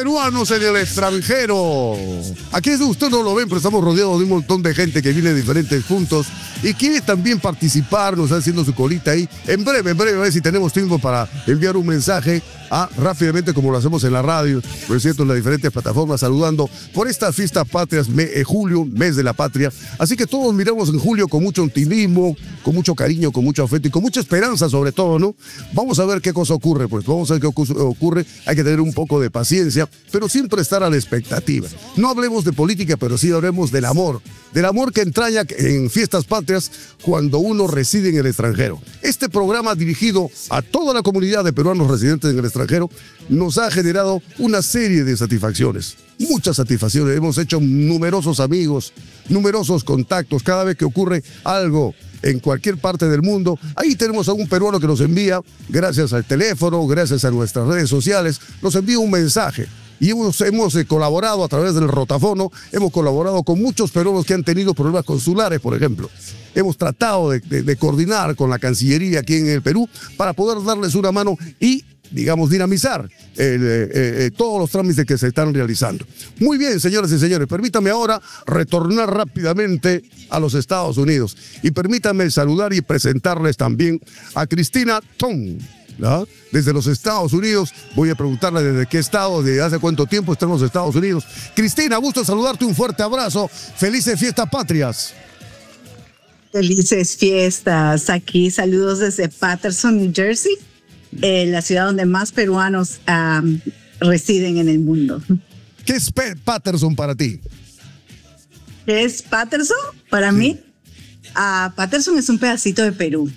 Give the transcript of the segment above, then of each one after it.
Peruanos en el extranjero. Aquí usted no lo ven, pero estamos rodeados de un montón de gente que viene de diferentes puntos y quiere también participar, nos está haciendo su colita ahí. En breve, a ver si tenemos tiempo para enviar un mensaje rápidamente, como lo hacemos en la radio, por cierto, en las diferentes plataformas, saludando por estas fiestas patrias, julio, mes de la patria. Así que todos miramos en julio con mucho optimismo, con mucho cariño, con mucho afecto y con mucha esperanza sobre todo, ¿no? Vamos a ver qué cosa ocurre, pues vamos a ver qué ocurre. Hay que tener un poco de paciencia, pero siempre estar a la expectativa. No hablemos de política, pero sí hablemos del amor que entraña en fiestas patrias cuando uno reside en el extranjero. Este programa dirigido a toda la comunidad de peruanos residentes en el extranjero nos ha generado una serie de satisfacciones, muchas satisfacciones. Hemos hecho numerosos amigos, numerosos contactos. Cada vez que ocurre algo en cualquier parte del mundo, ahí tenemos a un peruano que nos envía, gracias al teléfono, gracias a nuestras redes sociales, nos envía un mensaje. Y hemos colaborado a través del rotafono, hemos colaborado con muchos peruanos que han tenido problemas consulares, por ejemplo. Hemos tratado de coordinar con la Cancillería aquí en el Perú para poder darles una mano y, digamos, dinamizar todos los trámites que se están realizando. Muy bien, señoras y señores, permítame ahora retornar rápidamente a los Estados Unidos y permítanme saludar y presentarles también a Cristina Tong, ¿no? Desde los Estados Unidos. Voy a preguntarle desde qué estado, desde hace cuánto tiempo está en los Estados Unidos. Cristina, gusto saludarte, un fuerte abrazo. Felices fiestas patrias. Felices fiestas. Aquí saludos desde Paterson, New Jersey, la ciudad donde más peruanos residen en el mundo. ¿Qué es Paterson para ti? ¿Qué es Paterson? Para mí, Paterson es un pedacito de Perú.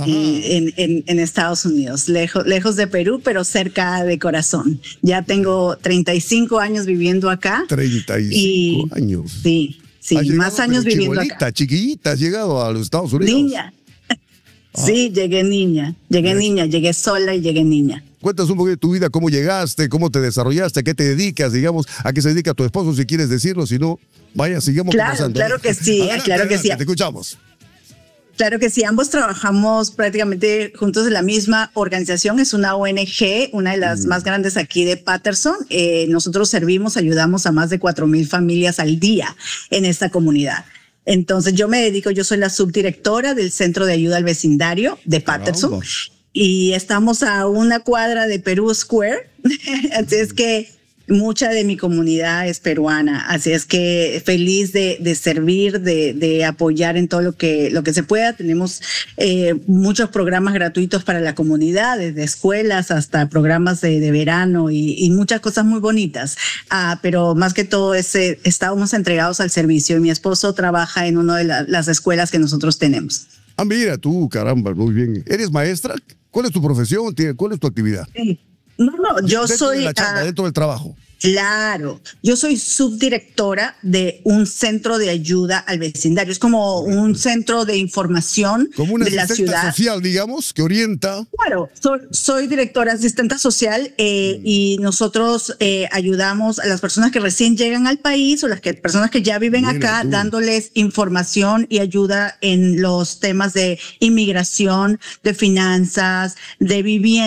En Estados Unidos, lejos de Perú, pero cerca de corazón. Ya tengo 35 años viviendo acá. 35 años. Sí, más años viviendo acá. Chiquillita, has llegado a los Estados Unidos. Niña. Sí, llegué niña, llegué sola y llegué niña. Cuéntanos un poquito de tu vida, cómo llegaste, cómo te desarrollaste, a qué te dedicas, digamos, a qué se dedica tu esposo, si quieres decirlo, si no, vaya, sigamos conversando. Claro que sí, claro que sí. Te escuchamos. Claro que sí, ambos trabajamos prácticamente juntos en la misma organización. Es una ONG, una de las más grandes aquí de Paterson. Nosotros ayudamos a más de 4,000 familias al día en esta comunidad. Entonces yo soy la subdirectora del Centro de Ayuda al Vecindario de Paterson. Y estamos a una cuadra de Perú Square. Así es que mucha de mi comunidad es peruana, así es que feliz de servir, de apoyar en todo lo que se pueda. Tenemos muchos programas gratuitos para la comunidad, desde escuelas hasta programas de verano y muchas cosas muy bonitas. Pero más que todo estábamos entregados al servicio y mi esposo trabaja en una de las escuelas que nosotros tenemos. Mira tú, caramba, muy bien. ¿Eres maestra? ¿Cuál es tu profesión? ¿Cuál es tu actividad? Sí. No, yo soy... dentro del trabajo. Claro, yo soy subdirectora de un centro de ayuda al vecindario. Es como un centro de información de la ciudad. Social, digamos, que orienta. Claro, soy directora asistente social y nosotros ayudamos a las personas que recién llegan al país o personas que ya viven acá, dándoles información y ayuda en los temas de inmigración, de finanzas, de vivienda.